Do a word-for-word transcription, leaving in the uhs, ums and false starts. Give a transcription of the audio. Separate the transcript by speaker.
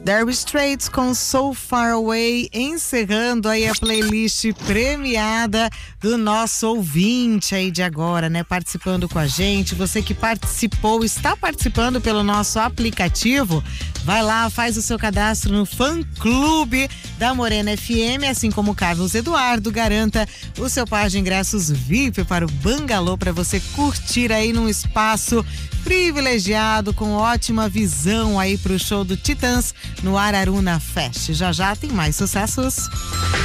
Speaker 1: Dire Straits com So Far Away, encerrando aí a playlist premiada do nosso ouvinte aí de agora, né? Participando com a gente. Você que participou, está participando pelo nosso aplicativo, vai lá, faz o seu cadastro no fã-clube da Morena F M, assim como o Carlos Eduardo, garanta o seu par de ingressos V I P para o Bangalô, para você curtir aí num espaço privilegiado, com ótima visão aí pro show do Titãs no Araruna Fest. Já já tem mais sucessos.